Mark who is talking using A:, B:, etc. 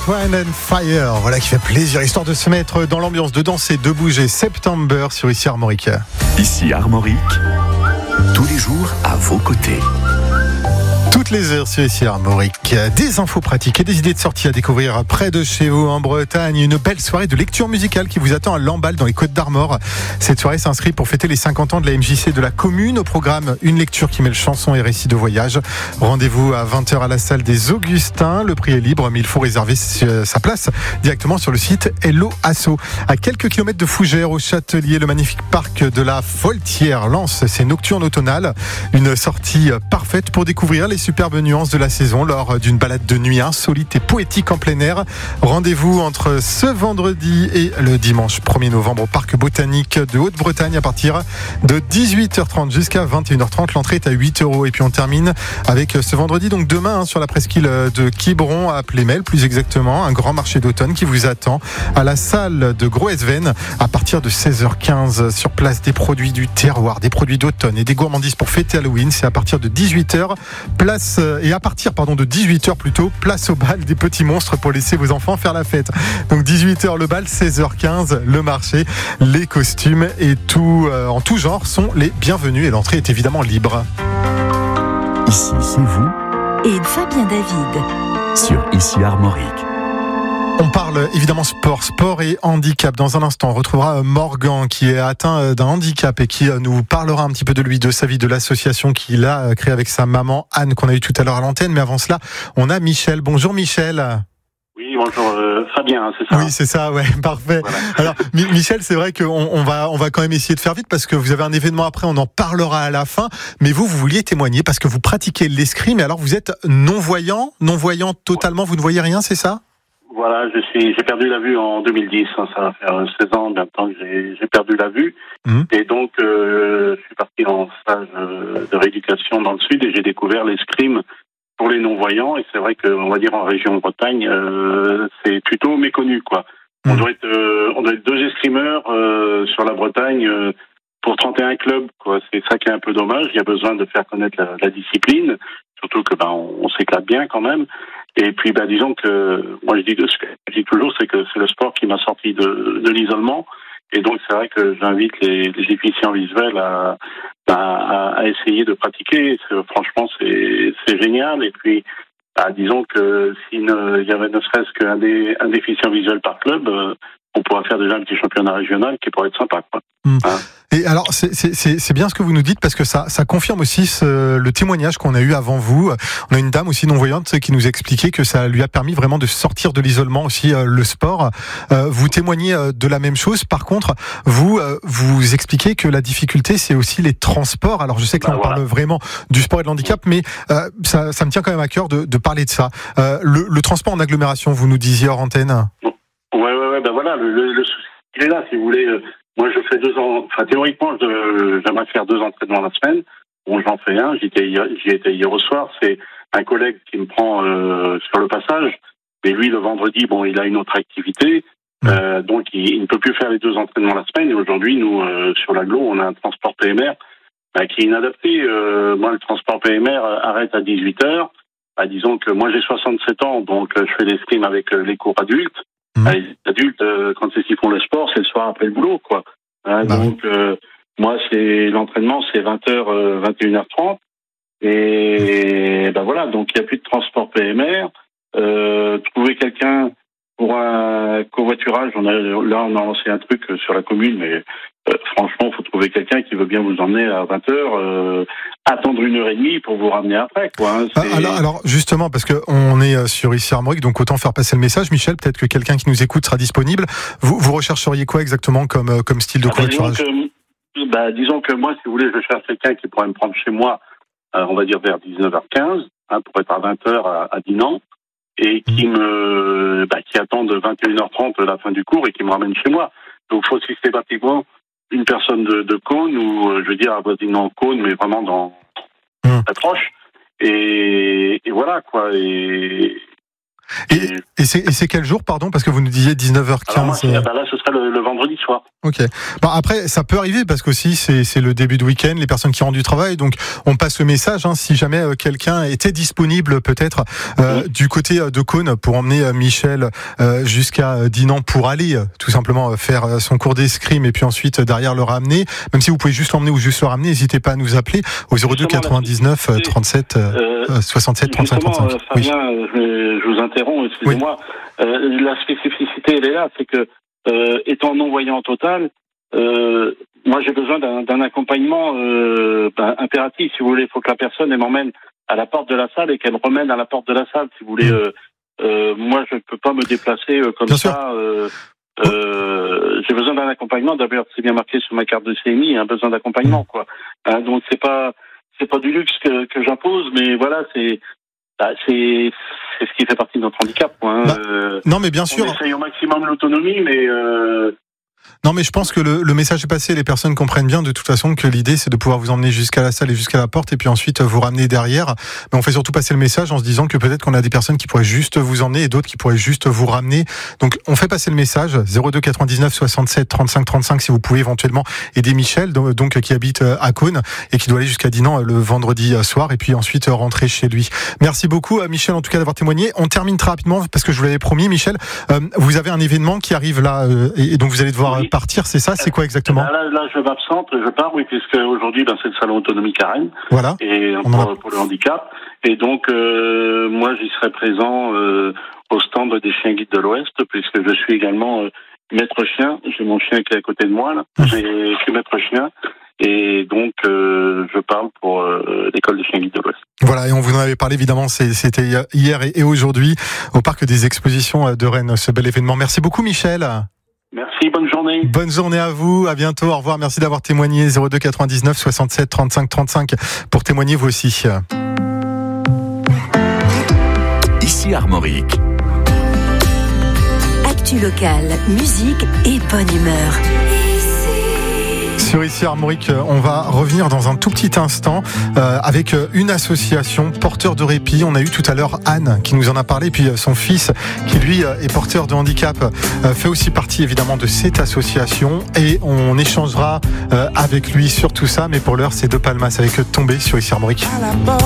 A: Wind and Fire, voilà qui fait plaisir, histoire de se mettre dans l'ambiance, de danser, de bouger. September sur Ici Armorique.
B: Ici Armorique, tous les jours à vos côtés.
A: Toutes les heures sur Ici Armorique, des infos pratiques et des idées de sortie à découvrir près de chez vous en Bretagne. Une belle soirée de lecture musicale qui vous attend à Lamballe dans les Côtes d'Armor. Cette soirée s'inscrit pour fêter les 50 ans de la MJC de la commune. Au programme, une lecture qui mêle chansons et récits de voyage. Rendez-vous à 20h à la salle des Augustins. Le prix est libre, mais il faut réserver sa place directement sur le site Hello Asso. À quelques kilomètres de Fougères, au Châtelier, le magnifique parc de la Foltière lance ses nocturnes automnales. Une sortie parfaite pour découvrir les superbes nuances de la saison lors d'une balade de nuit insolite et poétique en plein air. Rendez-vous entre ce vendredi et le dimanche 1er novembre au parc botanique de Haute-Bretagne à partir de 18h30 jusqu'à 21h30. L'entrée est à 8€. Et puis on termine avec ce vendredi, donc demain, sur la presqu'île de Quiberon à Plémel, plus exactement, un grand marché d'automne qui vous attend à la salle de Groesven à partir de 16h15. Sur place, des produits du terroir, des produits d'automne et des gourmandises pour fêter Halloween. C'est à partir de 18h. À partir de 18h plutôt, place au bal des petits monstres pour laisser vos enfants faire la fête. Donc 18h le bal, 16h15 le marché, les costumes et tout en tout genre sont les bienvenus et l'entrée est évidemment libre.
B: Ici, c'est vous
C: et Fabien David
B: sur Ici Armorique.
A: On parle évidemment sport et handicap. Dans un instant, on retrouvera Morgan qui est atteint d'un handicap et qui nous parlera un petit peu de lui, de sa vie, de l'association qu'il a créée avec sa maman Anne qu'on a eu tout à l'heure à l'antenne. Mais avant cela, on a Michel. Bonjour Michel.
D: Oui, bonjour Fabien, c'est ça.
A: Oui, c'est ça, ouais, parfait. Voilà. Alors Michel, c'est vrai qu'on va quand même essayer de faire vite parce que vous avez un événement après, on en parlera à la fin. Mais vous vouliez témoigner parce que vous pratiquez l'escrime. Mais alors vous êtes non-voyant totalement, vous ne voyez rien, c'est ça ?
D: Voilà, j'ai perdu la vue en 2010, ça va faire 16 ans maintenant que j'ai perdu la vue. Et donc, je suis parti en stage de rééducation dans le sud et j'ai découvert l'escrime pour les non-voyants. Et c'est vrai qu'on va dire en région Bretagne, c'est plutôt méconnu, quoi. On doit être 2 escrimeurs sur la Bretagne pour 31 clubs, quoi. C'est ça qui est un peu dommage. Il y a besoin de faire connaître la discipline, surtout que on s'éclate bien quand même. Et puis, disons que moi, je dis toujours, c'est que c'est le sport qui m'a sorti de l'isolement. Et donc, c'est vrai que j'invite les déficients visuels à essayer de pratiquer. Franchement, c'est génial. Et puis, disons que s'il y avait ne serait-ce qu'un déficient visuel par club, on pourra faire déjà un petit championnat régional qui pourrait être sympa, quoi.
A: Et alors, c'est bien ce que vous nous dites parce que ça confirme aussi le témoignage qu'on a eu avant vous. On a une dame aussi non-voyante qui nous expliquait que ça lui a permis vraiment de sortir de l'isolement aussi, le sport. Vous témoignez de la même chose. Par contre, vous expliquez que la difficulté, c'est aussi les transports. Alors, je sais que là, on parle vraiment du sport et de l'handicap, mais ça me tient quand même à cœur de parler de ça. Le transport en agglomération, vous nous disiez hors antenne.
D: Ouais, voilà, le souci, il est là, si vous voulez. Moi, je fais 2 ans. Enfin, théoriquement, j'aimerais faire 2 entraînements la semaine. Bon, j'en fais un. J'y étais hier au soir. C'est un collègue qui me prend sur le passage. Mais lui, le vendredi, il a une autre activité. Donc, il ne peut plus faire les 2 entraînements la semaine. Et aujourd'hui, nous, sur l'agglo, on a un transport PMR qui est inadapté. Moi, le transport PMR arrête à 18h. Disons que moi, j'ai 67 ans, donc je fais l'escrime avec les cours adultes. Les adultes, quand ils font le sport, c'est le soir après le boulot, quoi. Donc, moi, l'entraînement, c'est 20h, 21h30. Et voilà, donc il n'y a plus de transport PMR. Trouver quelqu'un pour un covoiturage, on a lancé un truc sur la commune, mais franchement, il faut trouver quelqu'un qui veut bien vous emmener à 20h, attendre 1h30 pour vous ramener après, quoi.
A: Alors justement, parce que on est sur Ici Armorique, donc autant faire passer le message. Michel, peut-être que quelqu'un qui nous écoute sera disponible. Vous rechercheriez quoi exactement comme style de covoiturage ?
D: Disons que moi, si vous voulez, je cherche quelqu'un qui pourrait me prendre chez moi, on va dire vers 19h15, pour être à 20h à Dinan, et qui attend de 21h30 la fin du cours et qui me ramène chez moi. Donc, il faut systématiquement une personne de Cône, ou je veux dire avoisinant Cône, mais vraiment dans très proche. Et voilà, quoi.
A: Et c'est quel jour, pardon, parce que vous nous disiez 19h15.
D: Alors moi, là, ce serait le vendredi soir.
A: Ok. Bon, après, ça peut arriver parce qu'aussi c'est le début de week-end, les personnes qui rentrent du travail, donc on passe le message. Si jamais quelqu'un était disponible, peut-être du côté de Cône pour emmener Michel jusqu'à Dinan pour aller tout simplement faire son cours d'escrime et puis ensuite derrière le ramener. Même si vous pouvez juste l'emmener ou juste le ramener, n'hésitez pas à nous appeler au 02 99 37 67 35 35.
D: Fabien, je vous interromps, excusez-moi. Oui. La spécificité, elle est là, c'est que étant non-voyant total, moi j'ai besoin d'un accompagnement impératif, si vous voulez. Il faut que la personne m'emmène à la porte de la salle et qu'elle me remène à la porte de la salle, si vous voulez. Moi je ne peux pas me déplacer comme bien ça. J'ai besoin d'un accompagnement. D'abord, c'est bien marqué sur ma carte de CMI, besoin d'accompagnement, quoi. Donc c'est pas du luxe que j'impose, mais voilà, c'est ce qui fait partie de notre handicap, quoi.
A: Non, mais bien sûr.
D: On essaye au maximum l'autonomie, mais
A: non, mais je pense que le message est passé. Les personnes comprennent bien de toute façon que l'idée c'est de pouvoir vous emmener jusqu'à la salle et jusqu'à la porte et puis ensuite vous ramener derrière. Mais on fait surtout passer le message en se disant que peut-être qu'on a des personnes qui pourraient juste vous emmener et d'autres qui pourraient juste vous ramener. Donc on fait passer le message 02 99 67 35 35 si vous pouvez éventuellement aider Michel, donc qui habite à Cône et qui doit aller jusqu'à Dinan le vendredi soir et puis ensuite rentrer chez lui. Merci beaucoup Michel en tout cas d'avoir témoigné. On termine très rapidement parce que je vous l'avais promis, Michel. Vous avez un événement qui arrive là et donc vous allez devoir partir, c'est ça? C'est quoi exactement?
D: Là, je m'absente, je pars, oui, puisque aujourd'hui, c'est le salon Autonomie Carême.
A: Voilà.
D: Et pour le handicap. Et donc, moi, j'y serai présent au stand des chiens guides de l'Ouest, puisque je suis également maître chien. J'ai mon chien qui est à côté de moi, là. Je suis maître chien. Et donc, je parle pour l'école des chiens guides de l'Ouest.
A: Voilà, et on vous en avait parlé évidemment, c'était hier et aujourd'hui au parc des expositions de Rennes, ce bel événement. Merci beaucoup, Michel.
D: Merci, bonne journée.
A: Bonne journée à vous, à bientôt, au revoir, merci d'avoir témoigné. 02 99 67 35 35 pour témoigner vous aussi.
B: Ici Armorique.
C: Actu locale, musique et bonne humeur.
A: Sur Ici Armorique, on va revenir dans un tout petit instant avec une association porteur de répit. On a eu tout à l'heure Anne qui nous en a parlé, puis son fils qui lui est porteur de handicap fait aussi partie évidemment de cette association et on échangera avec lui sur tout ça. Mais pour l'heure, c'est De Palmas avec Tomber sur Ici Armorique.